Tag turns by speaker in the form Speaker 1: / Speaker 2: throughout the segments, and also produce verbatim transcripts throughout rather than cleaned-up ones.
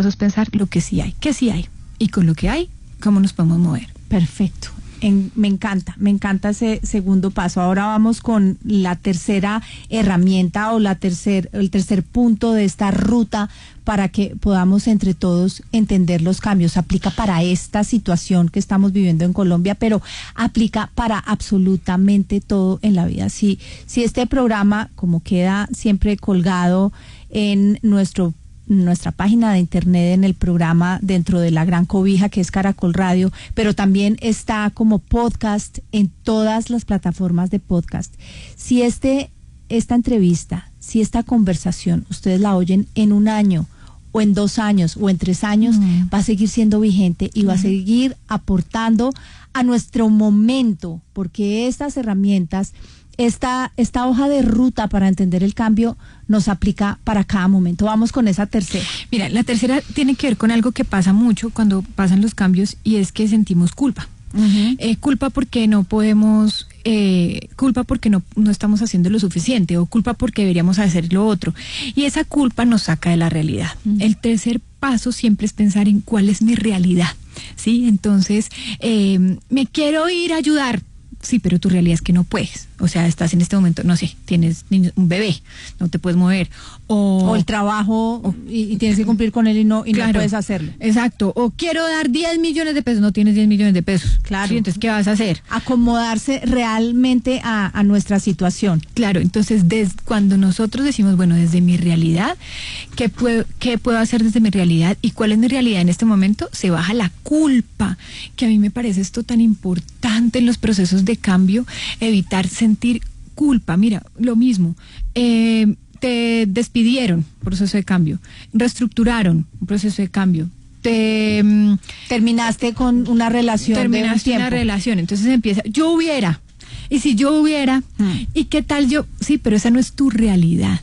Speaker 1: paso es pensar lo que sí hay, qué sí hay, y con lo que hay, cómo nos podemos mover.
Speaker 2: Perfecto. En, me encanta, me encanta ese segundo paso. Ahora vamos con la tercera herramienta o la tercer, el tercer punto de esta ruta para que podamos entre todos entender los cambios. Aplica para esta situación que estamos viviendo en Colombia, pero aplica para absolutamente todo en la vida. Si, si este programa, como queda siempre colgado en nuestro nuestra página de internet, en el programa dentro de la gran cobija que es Caracol Radio, pero también está como podcast en todas las plataformas de podcast. Si este esta entrevista, si esta conversación ustedes la oyen en un año o en dos años o en tres años, mm. va a seguir siendo vigente y mm. va a seguir aportando a nuestro momento, porque estas herramientas, Esta, esta hoja de ruta para entender el cambio nos aplica para cada momento. Vamos con esa tercera.
Speaker 1: Mira, la tercera tiene que ver con algo que pasa mucho cuando pasan los cambios, y es que sentimos culpa. Uh-huh. Eh, culpa porque no podemos, eh, culpa porque no, no estamos haciendo lo suficiente, o culpa porque deberíamos hacer lo otro. Y esa culpa nos saca de la realidad. Uh-huh. El tercer paso siempre es pensar en cuál es mi realidad, ¿sí? Entonces, eh, me quiero ir a ayudar. Sí, pero tu realidad es que no puedes. O sea, estás en este momento, no sé, tienes un bebé, no te puedes mover. O,
Speaker 2: o el trabajo, o, y, y tienes que cumplir con él y no y claro, no puedes hacerlo.
Speaker 1: Exacto. O quiero dar diez millones de pesos, no tienes diez millones de pesos.
Speaker 2: Claro.
Speaker 1: Sí, entonces, ¿qué vas a hacer?
Speaker 2: Acomodarse realmente a, a nuestra situación.
Speaker 1: Claro, entonces, des, cuando nosotros decimos, bueno, desde mi realidad, ¿qué puedo, qué puedo hacer desde mi realidad? ¿Y cuál es mi realidad en este momento? Se baja la culpa, que a mí me parece esto tan importante en los procesos de cambio, evitar sentir culpa. Mira, lo mismo, eh, te despidieron, proceso de cambio, reestructuraron, un proceso de cambio, te um,
Speaker 2: terminaste con una relación
Speaker 1: terminaste
Speaker 2: de un tiempo.
Speaker 1: una relación, entonces empieza, yo hubiera, y si yo hubiera, hmm. y qué tal yo, sí, pero esa no es tu realidad.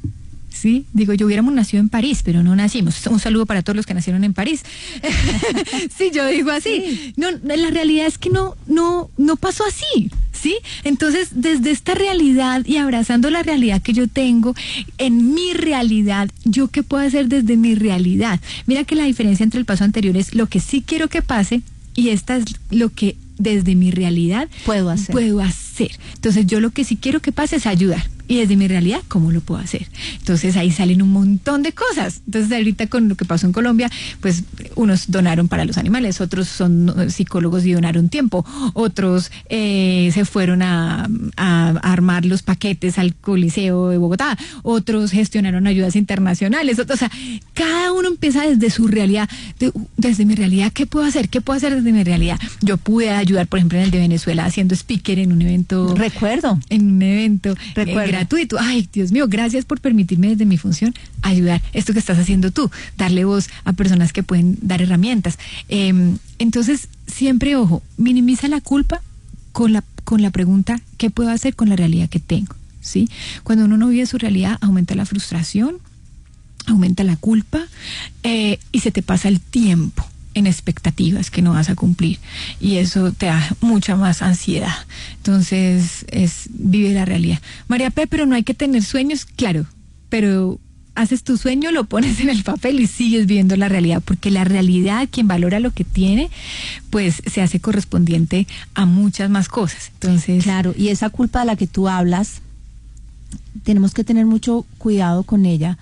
Speaker 1: Sí, digo, yo hubiéramos nacido en París, pero no nacimos. Un saludo para todos los que nacieron en París. Sí, yo digo así. Sí. No, la realidad es que no, no, no pasó así, ¿sí? Entonces, desde esta realidad y abrazando la realidad que yo tengo, en mi realidad, ¿yo qué puedo hacer desde mi realidad? Mira que la diferencia entre el paso anterior es lo que sí quiero que pase, y esta es lo que desde mi realidad
Speaker 2: puedo hacer.
Speaker 1: Puedo hacer. Entonces, yo lo que sí quiero que pase es ayudar. Y desde mi realidad, ¿cómo lo puedo hacer? Entonces ahí salen un montón de cosas. Entonces ahorita con lo que pasó en Colombia, pues unos donaron para los animales, otros son psicólogos y donaron tiempo, otros eh, se fueron a, a, a armar los paquetes al Coliseo de Bogotá, otros gestionaron ayudas internacionales, otros, o sea, cada uno empieza desde su realidad, de, desde mi realidad, ¿qué puedo hacer? ¿Qué puedo hacer desde mi realidad? Yo pude ayudar, por ejemplo, en el de Venezuela, haciendo speaker en un evento.
Speaker 2: Recuerdo.
Speaker 1: En un evento.
Speaker 2: Recuerdo.
Speaker 1: Eh, gratuito. Ay, Dios mío, gracias por permitirme desde mi función ayudar. Esto que estás haciendo tú, darle voz a personas que pueden dar herramientas. Eh, entonces, siempre, ojo, minimiza la culpa con la, con la pregunta, ¿qué puedo hacer con la realidad que tengo? ¿Sí? Cuando uno no vive su realidad, aumenta la frustración, aumenta la culpa, eh, y se te pasa el tiempo en expectativas que no vas a cumplir, y eso te da mucha más ansiedad. Entonces es vive la realidad. María P, pero no hay que tener sueños, claro, pero haces tu sueño, lo pones en el papel y sigues viviendo la realidad, porque la realidad, quien valora lo que tiene, pues se hace correspondiente a muchas más cosas. Entonces,
Speaker 2: claro, y esa culpa de la que tú hablas, tenemos que tener mucho cuidado con ella.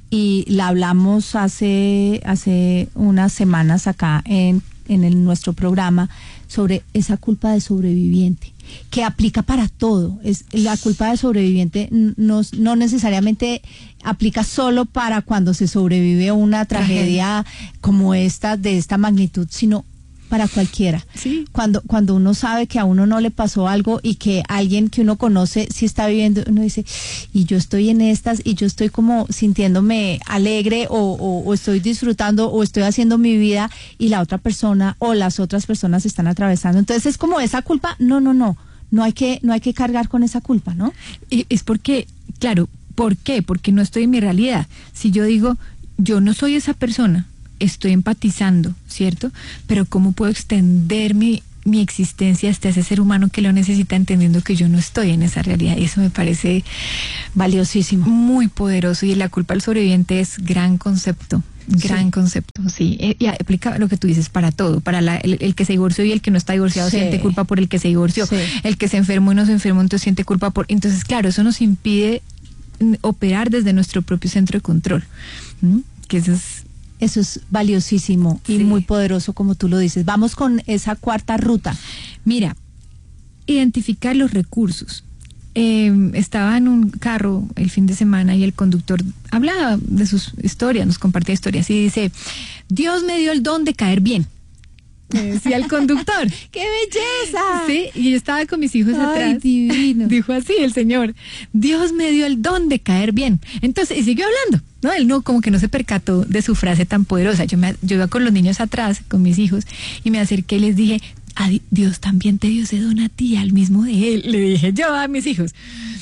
Speaker 2: Y la hablamos hace hace unas semanas acá en, en el, nuestro programa sobre esa culpa de sobreviviente, que aplica para todo. Es la culpa de sobreviviente no, no necesariamente aplica solo para cuando se sobrevive a una tragedia como esta, de esta magnitud, sino para cualquiera.
Speaker 1: Sí.
Speaker 2: Cuando cuando uno sabe que a uno no le pasó algo y que alguien que uno conoce sí está viviendo, uno dice, y yo estoy en estas, y yo estoy como sintiéndome alegre, o, o, o estoy disfrutando, o estoy haciendo mi vida, y la otra persona o las otras personas están atravesando. Entonces es como esa culpa, no, no, no, no hay que, no hay que cargar con esa culpa, ¿no?
Speaker 1: Y es porque, claro, ¿por qué? Porque no estoy en mi realidad. Si yo digo, yo no soy esa persona, estoy empatizando, ¿cierto? Pero ¿cómo puedo extender mi, mi existencia hasta ese ser humano que lo necesita, entendiendo que yo no estoy en esa realidad? Y eso me parece
Speaker 2: valiosísimo,
Speaker 1: muy poderoso. Y la culpa al sobreviviente es gran concepto, Gran
Speaker 2: Sí.
Speaker 1: concepto, sí. Eh, Y aplica lo que tú dices para todo, para la- el, el que se divorció y el que no está divorciado
Speaker 2: Sí.
Speaker 1: siente culpa por el que se divorció,
Speaker 2: Sí.
Speaker 1: el que se enfermó y no se enfermó entonces siente culpa por... Entonces, claro, eso nos impide mm, operar desde nuestro propio centro de control. ¿Mm? Que eso es...
Speaker 2: Eso es valiosísimo y
Speaker 1: Sí.
Speaker 2: muy poderoso, como tú lo dices. Vamos con esa cuarta ruta.
Speaker 1: Mira, identificar los recursos. Eh, estaba en un carro el fin de semana y el conductor hablaba de sus historias, nos compartía historias y dice, Dios me dio el don de caer bien. Me decía el conductor.
Speaker 2: ¡Qué belleza!
Speaker 1: Sí, y yo estaba con mis hijos
Speaker 2: Ay,
Speaker 1: atrás.
Speaker 2: divino.
Speaker 1: Dijo así el señor, Dios me dio el don de caer bien. Entonces, y siguió hablando, ¿no? Él no, como que no se percató de su frase tan poderosa. Yo, me, yo iba con los niños atrás, con mis hijos, y me acerqué y les dije, "A Di- Dios también te dio ese don a ti, al mismo de él", le dije yo a mis hijos.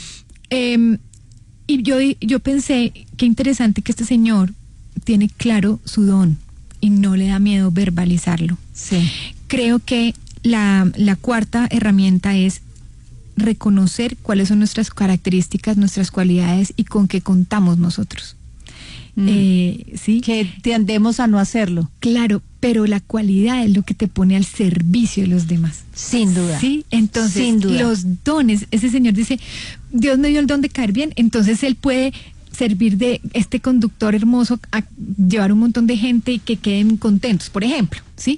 Speaker 1: Eh, y yo, yo pensé, qué interesante que este señor tiene claro su don y no le da miedo verbalizarlo.
Speaker 2: Sí.
Speaker 1: Creo que la, la cuarta herramienta es reconocer cuáles son nuestras características, nuestras cualidades y con qué contamos nosotros.
Speaker 2: Mm.
Speaker 1: Eh, sí,
Speaker 2: Que tendemos a no hacerlo.
Speaker 1: claro, pero la cualidad es lo que te pone al servicio de los demás.
Speaker 2: Sin duda.
Speaker 1: Sí, entonces
Speaker 2: Sin duda.
Speaker 1: los dones, ese señor dice, Dios me dio el don de caer bien, entonces él puede servir de este conductor hermoso a llevar un montón de gente y que queden contentos, por ejemplo, ¿sí?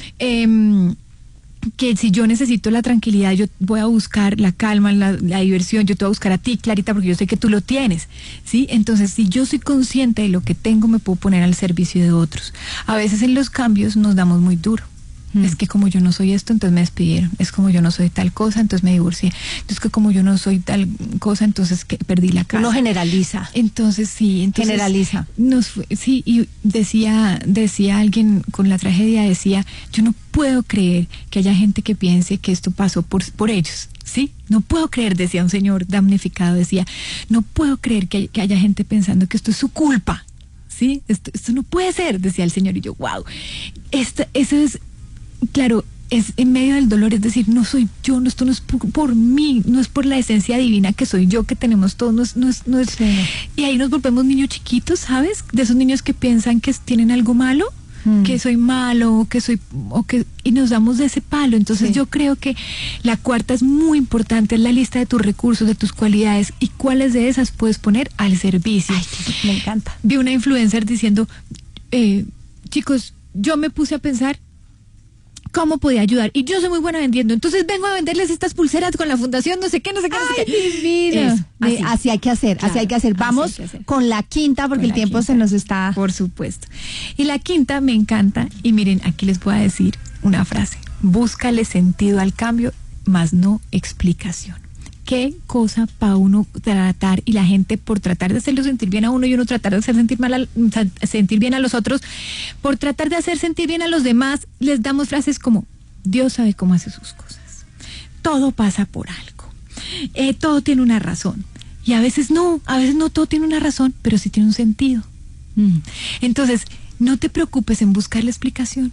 Speaker 1: Em, que si yo necesito la tranquilidad, yo voy a buscar la calma, la, la diversión, yo te voy a buscar a ti, Clarita, porque yo sé que tú lo tienes, ¿sí? Entonces, si yo soy consciente de lo que tengo, me puedo poner al servicio de otros. A veces en los cambios nos damos muy duro.
Speaker 2: Mm.
Speaker 1: Es que como yo no soy esto, entonces me despidieron. Es como yo no soy tal cosa, entonces me divorcié. Es que como yo no soy tal cosa, entonces que perdí la casa.
Speaker 2: Uno generaliza.
Speaker 1: Entonces sí, entonces
Speaker 2: Generaliza.
Speaker 1: nos fue- sí, y decía, decía alguien con la tragedia, decía, yo no puedo creer que haya gente que piense que esto pasó por, por ellos, ¿sí? No puedo creer, decía un señor damnificado, decía, no puedo creer que, hay- que haya gente pensando que esto es su culpa, ¿sí? Esto, esto no puede ser, decía el señor, y yo, wow, esto, eso es, claro, es en medio del dolor, es decir, no soy yo, no, esto no es por, por mí, no es por la esencia divina que soy yo, que tenemos todos, no es, no es, no es-
Speaker 2: Sí.
Speaker 1: y ahí nos volvemos niños chiquitos, ¿sabes? De esos niños que piensan que tienen algo malo,
Speaker 2: Mm.
Speaker 1: que soy malo, o que soy, o que, y nos damos de ese palo. Entonces
Speaker 2: Sí.
Speaker 1: yo creo que la cuarta es muy importante, es la lista de tus recursos, de tus cualidades, y cuáles de esas puedes poner al servicio.
Speaker 2: Ay, me encanta.
Speaker 1: Vi una influencer diciendo, eh, chicos, yo me puse a pensar cómo podía ayudar, y yo soy muy buena vendiendo, entonces vengo a venderles estas pulseras con la fundación, no sé qué, no sé qué, no sé
Speaker 2: Ay,
Speaker 1: qué.
Speaker 2: divino.
Speaker 1: Eso,
Speaker 2: De-
Speaker 1: así.
Speaker 2: así. hay que hacer,
Speaker 1: Claro,
Speaker 2: así hay que hacer.
Speaker 1: así
Speaker 2: Vamos
Speaker 1: hay que hacer.
Speaker 2: con la quinta porque
Speaker 1: Con
Speaker 2: el
Speaker 1: la
Speaker 2: tiempo
Speaker 1: quinta.
Speaker 2: se nos está...
Speaker 1: Por supuesto. Y la quinta me encanta, y miren, aquí les voy a decir una frase: búscale sentido al cambio, más no explicación. Qué cosa para uno tratar, y la gente por tratar de hacerlo sentir bien a uno y uno tratar de hacer sentir mal a, sentir bien a los otros, por tratar de hacer sentir bien a los demás, les damos frases como: Dios sabe cómo hace sus cosas, todo pasa por algo, eh, todo tiene una razón. Y a veces no, a veces no todo tiene una razón, pero sí tiene un sentido.
Speaker 2: Mm.
Speaker 1: Entonces, no te preocupes en buscar la explicación.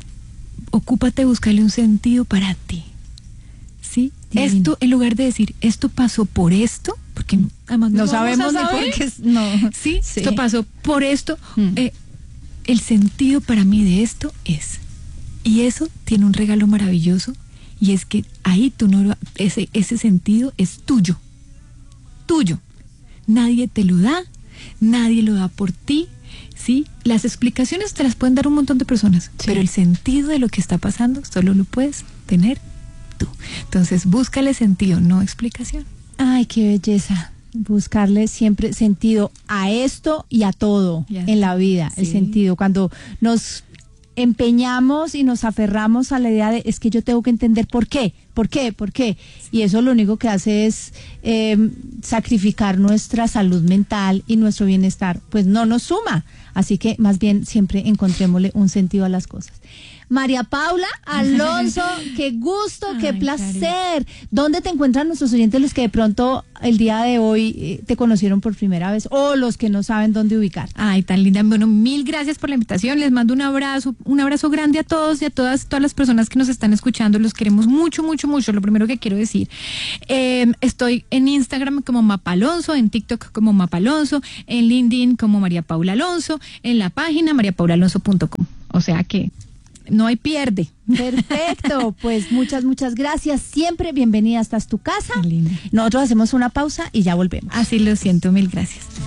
Speaker 1: Ocúpate de buscarle un sentido para ti. ¿Sí?
Speaker 2: Divino.
Speaker 1: Esto, en lugar de decir, esto pasó por esto, porque además
Speaker 2: No
Speaker 1: vamos a
Speaker 2: sabemos ni
Speaker 1: saber.
Speaker 2: por qué. es- No.
Speaker 1: ¿Sí?
Speaker 2: Sí.
Speaker 1: Esto pasó por esto.
Speaker 2: Mm.
Speaker 1: eh, el sentido para mí de esto es. Y eso tiene un regalo maravilloso, y es que ahí tú no lo- ese, ese sentido es tuyo. Tuyo. Nadie te lo da, nadie lo da por ti, ¿sí? Las explicaciones te las pueden dar un montón de personas,
Speaker 2: Sí.
Speaker 1: pero el sentido de lo que está pasando solo lo puedes tener tú. Entonces, búscale sentido, no explicación.
Speaker 2: Ay, qué belleza. Buscarle siempre sentido a esto y a todo
Speaker 1: Ya.
Speaker 2: en la vida. El
Speaker 1: Sí.
Speaker 2: sentido. Cuando nos empeñamos y nos aferramos a la idea de es que yo tengo que entender por qué, por qué, por qué. Y eso lo único que hace es eh, sacrificar nuestra salud mental y nuestro bienestar. Pues no nos suma. Así que más bien siempre encontrémosle un sentido a las cosas. María Paula Alonso, qué gusto, qué
Speaker 1: Ay,
Speaker 2: placer. ¿Dónde te encuentran nuestros oyentes, los que de pronto el día de hoy eh, te conocieron por primera vez o los que no saben dónde ubicar?
Speaker 1: Ay, tan linda. Bueno, mil gracias por la invitación. Les mando un abrazo, un abrazo grande a todos y a todas, todas las personas que nos están escuchando. Los queremos mucho, mucho, mucho, mucho, lo primero que quiero decir. Eh, estoy en Instagram como Mapalonso, en TikTok como Mapalonso, en LinkedIn como María Paula Alonso, en la página maría paula alonso punto com. O sea que no hay pierde.
Speaker 2: Perfecto, pues muchas, muchas gracias. Siempre bienvenida, esta es tu casa.
Speaker 1: Qué linda.
Speaker 2: Nosotros hacemos una pausa y ya volvemos.
Speaker 1: Así lo siento, mil gracias.